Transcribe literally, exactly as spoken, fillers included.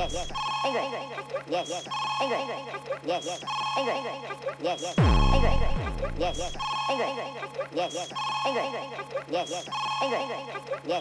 yes, anger, anger, yes, yes, anger, anger, yes, yes, anger, anger, yes, yes, anger, anger, yes, yes, anger, anger, yes, yes, anger, anger, yes, yes, anger, anger, yes,